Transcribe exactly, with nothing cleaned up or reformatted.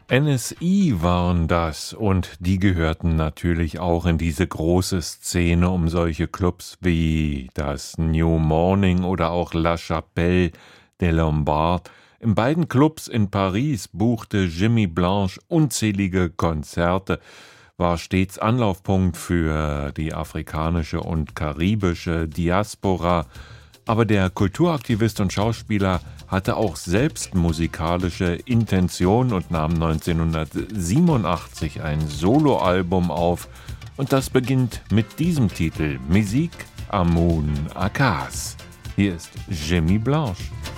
N S I waren das und die gehörten natürlich auch in diese große Szene um solche Clubs wie das New Morning oder auch La Chapelle des Lombards. In beiden Clubs in Paris buchte Jimmy Blanche unzählige Konzerte, war stets Anlaufpunkt für die afrikanische und karibische Diaspora. Aber der Kulturaktivist und Schauspieler hatte auch selbst musikalische Intention und nahm neunzehnhundertsiebenundachtzig ein Soloalbum auf. Und das beginnt mit diesem Titel, Musique à mon Acas. Hier ist Jimmy Blanche.